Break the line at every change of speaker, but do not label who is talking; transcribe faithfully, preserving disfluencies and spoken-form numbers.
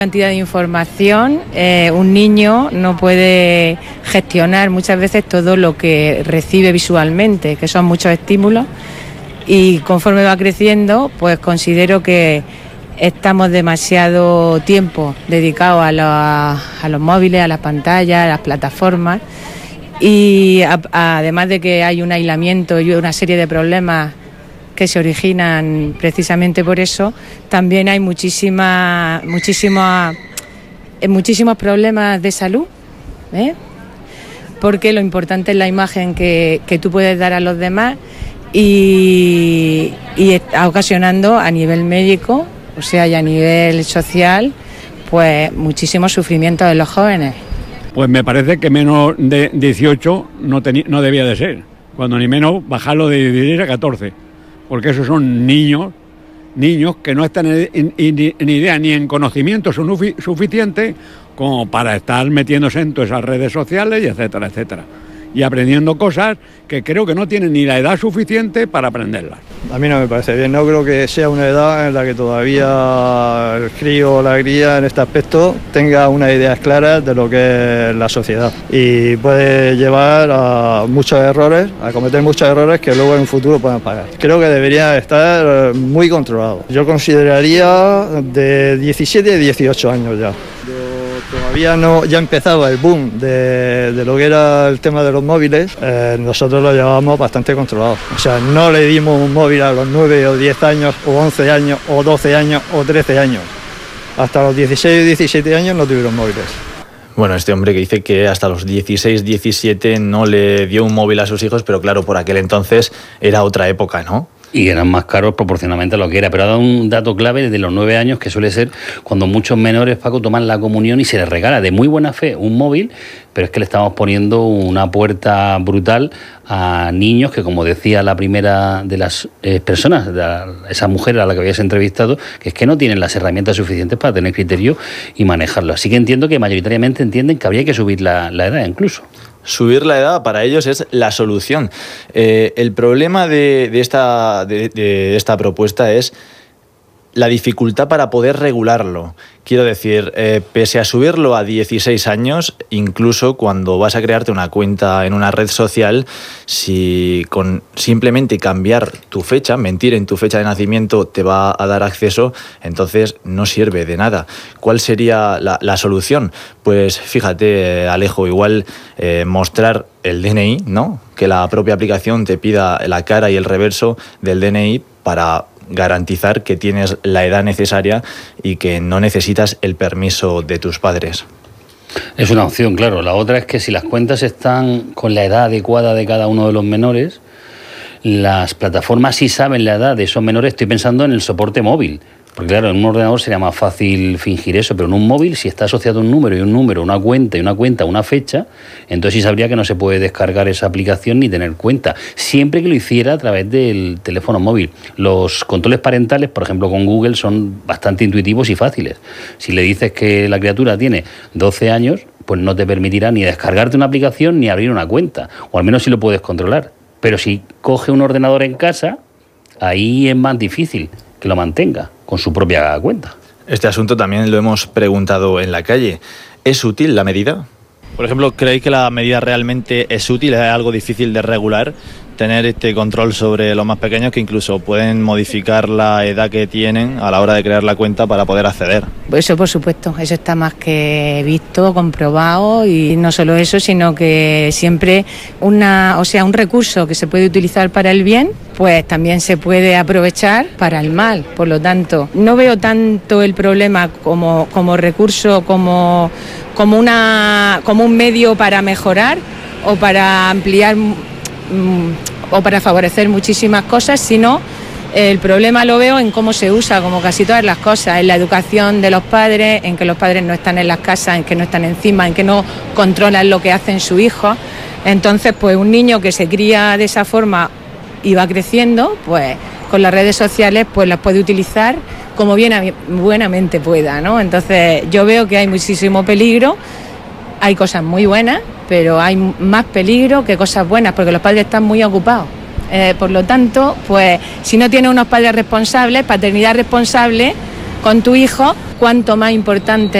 Cantidad de información, eh, un niño no puede gestionar muchas veces todo lo que recibe visualmente, que son muchos estímulos, y conforme va creciendo, pues considero que estamos demasiado tiempo dedicados a, la, a los móviles, a las pantallas, a las plataformas, y a, a, además de que hay un aislamiento y una serie de problemas que se originan precisamente por eso, también hay muchísimas, muchísimas, muchísimos problemas de salud, ¿eh? Porque lo importante es la imagen que, que tú puedes dar a los demás y, y está ocasionando a nivel médico, o sea, y a nivel social, pues muchísimos sufrimientos en los jóvenes.
Pues me parece que menos de dieciocho no, tenía, no debía de ser, cuando ni menos bajarlo de dieciséis a catorce. Porque esos son niños, niños que no están en, en, en idea ni en conocimiento suficiente como para estar metiéndose en todas esas redes sociales, y etcétera, etcétera. Y aprendiendo cosas que creo que no tienen ni la edad suficiente para aprenderlas.
A mí no me parece bien, no creo que sea una edad en la que todavía el crío o la cría en este aspecto tenga unas ideas claras de lo que es la sociedad, y puede llevar a muchos errores, a cometer muchos errores que luego en un futuro puedan pagar. Creo que debería estar muy controlado. Yo consideraría de diecisiete a dieciocho años ya. Todavía no, ya empezaba el boom de, de lo que era el tema de los móviles, eh, nosotros lo llevábamos bastante controlado. O sea, no le dimos un móvil a los nueve o diez años, o once años, o doce años, o trece años. Hasta los dieciséis o diecisiete años no tuvieron móviles.
Bueno, este hombre que dice que hasta los dieciséis, diecisiete no le dio un móvil a sus hijos, pero claro, por aquel entonces era otra época, ¿no?
Y eran más caros proporcionalmente a lo que era. Pero ha dado un dato clave de los nueve años, que suele ser cuando muchos menores, Paco, toman la comunión y se les regala de muy buena fe un móvil, pero es que le estamos poniendo una puerta brutal a niños que, como decía la primera de las eh, personas, de la, esa mujer a la que habías entrevistado, que es que no tienen las herramientas suficientes para tener criterio y manejarlo. Así que entiendo que mayoritariamente entienden que habría que subir la, la edad incluso.
Subir la edad para ellos es la solución. Eh, el problema de, de, esta, de, de esta propuesta es la dificultad para poder regularlo. Quiero decir, eh, pese a subirlo a dieciséis años, incluso cuando vas a crearte una cuenta en una red social, si con simplemente cambiar tu fecha, mentir en tu fecha de nacimiento te va a dar acceso, entonces no sirve de nada. ¿Cuál sería la, la solución? Pues fíjate, Alejo, igual eh, mostrar el D N I, ¿no? Que la propia aplicación te pida la cara y el reverso del D N I para garantizar que tienes la edad necesaria y que no necesitas el permiso de tus padres.
Es una opción, claro. La otra es que si las cuentas están con la edad adecuada de cada uno de los menores, las plataformas sí saben la edad de esos menores. Estoy pensando en el soporte móvil. Porque claro, en un ordenador sería más fácil fingir eso, pero en un móvil, si está asociado un número y un número, una cuenta y una cuenta, una fecha, entonces sí sabría que no se puede descargar esa aplicación ni tener cuenta, siempre que lo hiciera a través del teléfono móvil. Los controles parentales, por ejemplo con Google, son bastante intuitivos y fáciles. Si le dices que la criatura tiene doce años, pues no te permitirá ni descargarte una aplicación ni abrir una cuenta, o al menos si lo puedes controlar. Pero si coge un ordenador en casa, ahí es más difícil que lo mantenga con su propia cuenta.
Este asunto también lo hemos preguntado en la calle. ¿Es útil la medida?
Por ejemplo, ¿creéis que la medida realmente es útil? ¿Es algo difícil de regular? Tener este control sobre los más pequeños, que incluso pueden modificar la edad que tienen a la hora de crear la cuenta para poder acceder.
Eso, por supuesto, eso está más que visto, comprobado, y no solo eso, sino que siempre una, o sea, un recurso que se puede utilizar para el bien, pues también se puede aprovechar para el mal. Por lo tanto, no veo tanto el problema como, como recurso, como, como, una, como un medio para mejorar o para ampliar o para favorecer muchísimas cosas, sino el problema lo veo en cómo se usa, como casi todas las cosas, en la educación de los padres, en que los padres no están en las casas, en que no están encima, en que no controlan lo que hacen sus hijos. Entonces, pues un niño que se cría de esa forma y va creciendo, pues con las redes sociales pues las puede utilizar como bien, buenamente pueda, ¿no? Entonces yo veo que hay muchísimo peligro. Hay cosas muy buenas, pero hay más peligro que cosas buenas, porque los padres están muy ocupados. Eh, por lo tanto, pues si no tienes unos padres responsables, paternidad responsable con tu hijo, cuanto más importante